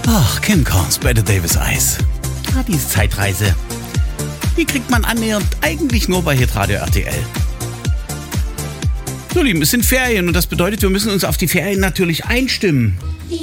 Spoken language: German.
Ach, Kim Carnes, Bette Davis Eyes. Ah, diese Zeitreise. Die kriegt man annähernd eigentlich nur bei Hitradio RTL. So, Lieben, es sind Ferien und das bedeutet, wir müssen uns auf die Ferien natürlich einstimmen.